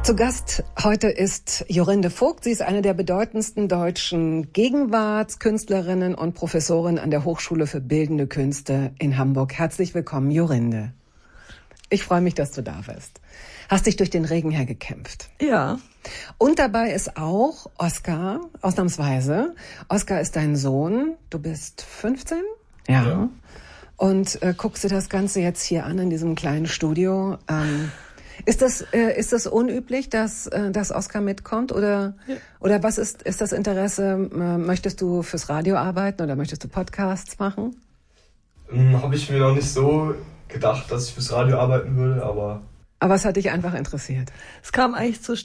Zu Gast heute ist Jorinde Vogt. Sie ist eine der bedeutendsten deutschen Gegenwartskünstlerinnen und Professorin an der Hochschule für Bildende Künste in Hamburg. Herzlich willkommen, Jorinde. Ich freue mich, dass du da bist. Hast dich durch den Regen hergekämpft. Ja. Und dabei ist auch Oskar, ausnahmsweise. Oskar ist dein Sohn. Du bist 15? Ja. Und guckst dir das Ganze jetzt hier an in diesem kleinen Studio. Ist das unüblich, dass Oskar mitkommt oder was ist das Interesse? Möchtest du fürs Radio arbeiten oder möchtest du Podcasts machen? Habe ich mir noch nicht so gedacht, dass ich fürs Radio arbeiten würde, aber es hat dich einfach interessiert. Es kam eigentlich